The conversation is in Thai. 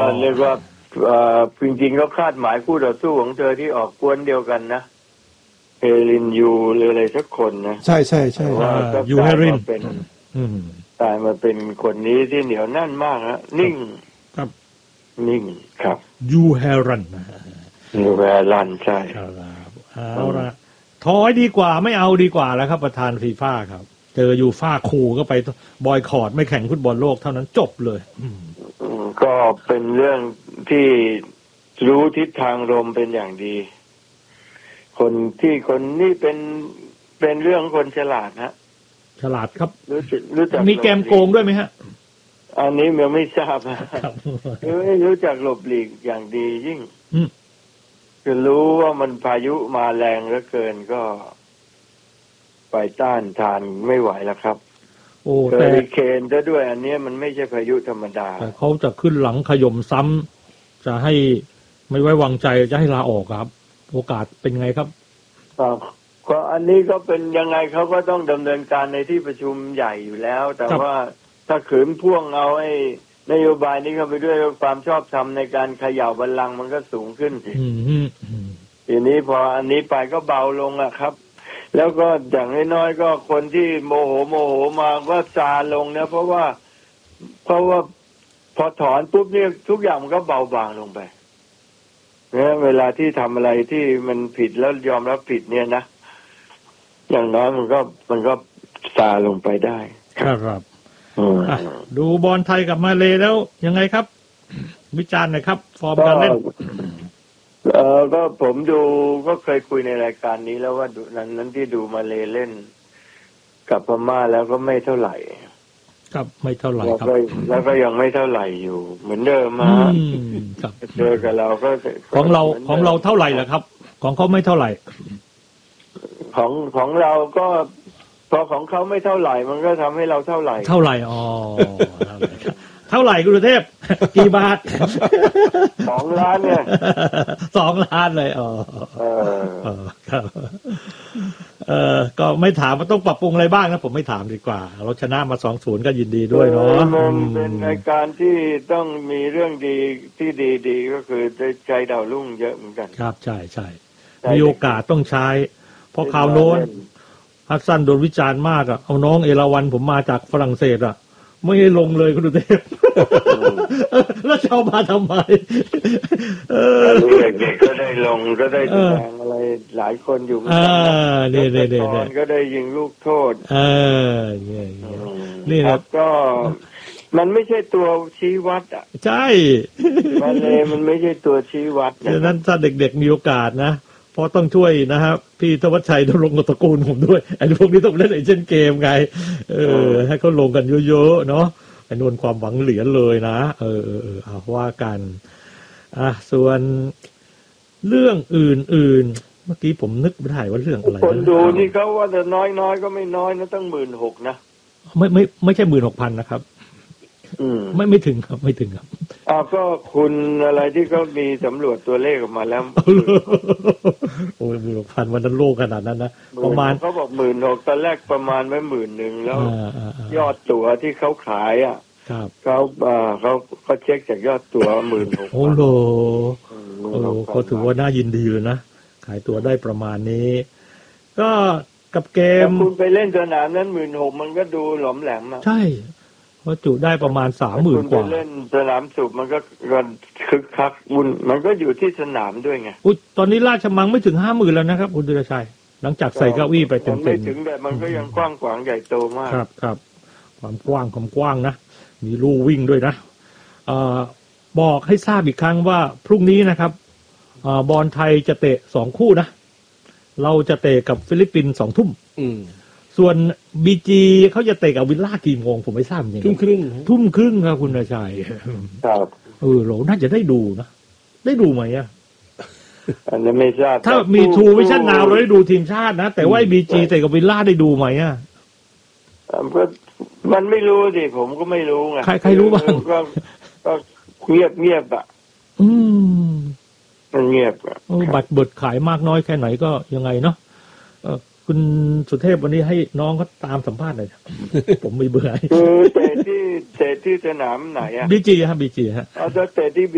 เรียกว่าจริงๆก็คาดหมายคู่ต่อสู้ของเธอที่ออกกวนเดียวกันนะเฮรินยูหรืออะไรสักคนนะใช่ใช่ใช่ยูเฮรินตายมาเป็นคนนี้ที่เหนียวแน่นมากฮะนิ่งครับนิ่งครับยูเฮรันยูเฮรันใช่เอาละถอยดีกว่าไม่เอาดีกว่าแล้วครับประธานฟีฟ่าครับเจอยูฟ่าคูก็ไปบอยคอตไม่แข่งฟุตบอลโลกเท่านั้นจบเลยก็เป็นเรื่องที่รู้ทิศทางลมเป็นอย่างดีคนนี่เป็นเรื่องคนฉลาดฮะฉลาดครับรู้จักมีแกมโกงด้วยไหมฮะอันนี้ยังไม่ทราบรู้จักหลบหลีกอย่างดียิ่งคือรู้ว่ามันพายุมาแรงเหลือเกินก็ไปต้านทานไม่ไหวแล้วครับโอ้แต่เฮอริเคนซะด้วยอันนี้มันไม่ใช่พายุธรรมดาแต่เขาจะขึ้นหลังขย่มซ้ำจะให้ไม่ไว้วางใจจะให้ลาออกครับโอกาสเป็นไงครับก็อันนี้ก็เป็นยังไงเขาก็ต้องดำเนินการในที่ประชุมใหญ่อยู่แล้วแต่ว่าถ้าขืนพ่วงเอาไอ้นโยบายนี้เข้าไปด้วยความชอบธรรมในการเขย่าบัลลังก์มันก็สูงขึ้นสิทีนี้พออันนี้ไปก็เบาลงอะครับแล้วก็อย่างน้อยๆก็คนที่โมโหมาก็ซาลงนะเพราะว่าพอถอนปุ๊บเนี่ยทุกอย่างมันก็เบาบางลงไปเนี่ยเวลาที่ทำอะไรที่มันผิดแล้วยอมรับผิดเนี่ยนะอย่างน้อยมันก็ซาลงไปได้ครับดูบอลไทยกับมาเลแล้วยังไงครับวิจารณ์หน่อยครับฟอร์มการเล่นก็ผมดูก็เคยคุยในรายการนี้แล้วว่านั้นที่ดูมาเลเล่นกับพม่าแล้วก็ไม่เท่าไหร่ครับไม่เท่าไหร่ครับแล้วก็ยังไม่เท่าไหร่อยู่เหมือนเดิมมาเจอกับเราก็ของเราเท่าไหร่ล่ะครับของเขาไม่เท่าไหร่ของเราก็พอของเขาไม่เท่าไหร่มันก็ทำให้เราเท่าไหร่อ๋อเท่าไหร่คุณสุเทพกี่บาท 2 ล้านเนี่ย 2 ล้านเลยครับก็ไม่ถามว่าต้องปรับปรุงอะไรบ้างนะผมไม่ถามดีกว่าเราชนะมา 2-0 ก็ยินดีด้วยเนาะเป็นรายการที่ต้องมีเรื่องดีที่ดีก็คือใจดาวรุ่งเยอะเหมือนกันครับใช่มีโอกาสต้องใช้เพราะข่าวโน้นฮัสซันโดนวิจารณ์มากเอาน้องเอราวัณผมมาจากฝรั่งเศสไม่ให้ลงเลยคุณสุเทพแล้วจะเอามาทำไมเด็กก็ได้ลงก็ได้แสดงอะไรหลายคนอยู่นี่ก็ได้ยิงลูกโทษนี่ครับก็มันไม่ใช่ตัวชี้วัดใช่มันไม่ใช่ตัวชี้วัดฉะนั้นถ้าเด็กๆมีโอกาสนะเพราะต้องช่วยนะครับพี่ธวัชชัยต้องลงกับตระกูลผมด้วยไอ้พวกนี้ต้องเล่นไอ้เช่นเกมไงให้เขาลงกันเยอะๆเนาะไอ้นวลความหวังเหรียญเลยนะเอาว่ากันส่วนเรื่องอื่นเมื่อกี้ผมนึกไม่ได้ว่าเรื่องอะไรคนดูนี่เขาว่าแต่น้อยก็ไม่น้อยนะตั้ง 16,000 นะไม่ใช่ 16,000 นะครับไม่ถึงครับก็คุณอะไรที่เขามีสำรวจตัวเลขออกมาแล้วโอ้ย16,000วันนั้นโลกขนาดนั้นนะประมาณเขาบอก 16,000 ตอนแรกประมาณไว้ 10,000 แล้วยอดตั๋วที่เขาขายเขาเช็คจากยอดตั๋ว 16,000 โอ้โหเขาถือว่าน่ายินดีเลยนะขายตั๋วได้ประมาณนี้ก็กับเกมคุณไปเล่นสนามนั้น 16,000 มันก็ดูหลอมแหลมใช่เพราะจุได้ประมาณ 30,000 กว่าเล่นสนามสูบมันก็คึกคักวุ่นมันก็อยู่ที่สนามด้วยไงตอนนี้ราชมังไม่ถึง 50,000 แล้วนะครับคุณธีรชัยหลังจากใส่เก้าอี้ไปเต็มๆไม่ถึงแต่มันก็ยังกว้างขวางใหญ่โตมากครับความกว้างนะมีลู่วิ่งด้วยนะบอกให้ทราบอีกครั้งว่าพรุ่งนี้นะครับบอลไทยจะเตะ2 คู่นะเราจะเตะกับฟิลิปปินส์ 20:00 นส่วนบีจีเขาจะเตะกับวิลล่ากี่โมงผมไม่ทราบจริง ทุ่มครึ่งครับคุณนายชัยครับเราน่าจะได้ดูนะได้ดูไหมอันนี้ไม่ทราบถ้ามีทูวิชั่นนาวเราได้ดูทีมชาตินะแต่ว่าบีจีเตะกับวิลล่าได้ดูไหมมันไม่รู้สิผมก็ไม่รู้ไงใครรู้บ้างก็เงียบมันเงียบบัตรเบิดขายมากน้อยแค่ไหนก็ยังไงเนาะคุณสุเทพวันนี้ให้น้องเขาตามสัมภาษณ์หน่อยผมไม่เบื่อเตะที่สนามไหนบีจีฮะจะเตะที่